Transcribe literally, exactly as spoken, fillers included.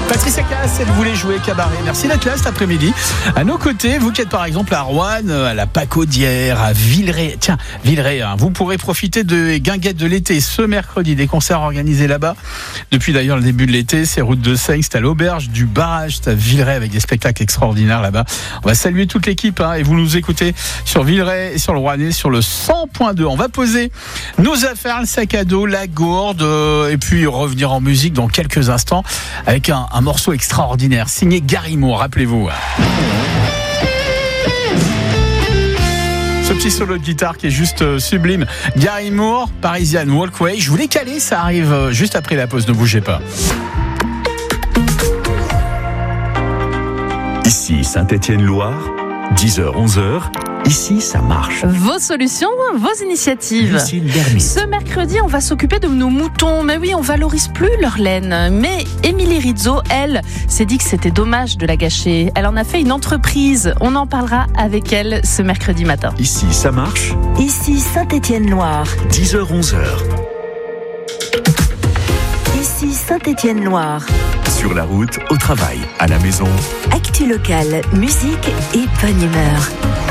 Patricia Cass, elle voulait jouer cabaret. Merci d'être là cet après-midi. À nos côtés, vous qui êtes par exemple à Roanne, à la Pacaudière, à Villeray. Tiens, Villeray, hein, vous pourrez profiter de guinguettes de l'été ce mercredi. Des concerts organisés là-bas. Depuis d'ailleurs le début de l'été, c'est route de Seigne, c'est à l'auberge du barrage, c'est à Villeray avec des spectacles extraordinaires là-bas. On va saluer toute l'équipe hein, et vous nous écoutez sur Villeray et sur le Rouennais sur le cent point deux. On va poser nos affaires, le sac à dos, la gourde euh, et puis revenir en musique dans quelques instants avec un, un morceau extraordinaire signé Gary Moore, rappelez-vous. Ce petit solo de guitare qui est juste euh, sublime. Gary Moore, Parisian Walkway. Je voulais caler, ça arrive euh, juste après la pause, ne bougez pas. Ici Saint-Étienne-Loire, dix heures onze heures. Ici, ça marche. Vos solutions, vos initiatives. Ce mercredi, on va s'occuper de nos moutons. Mais oui, on valorise plus leur laine. Mais Émilie Rizzo, elle, s'est dit que c'était dommage de la gâcher. Elle en a fait une entreprise. On en parlera avec elle ce mercredi matin. Ici, ça marche. Ici Saint-Étienne-Loire. dix heures onze heures. Ici Saint-Étienne-Loire. Sur la route, au travail, à la maison. Actu locale, musique et bonne humeur.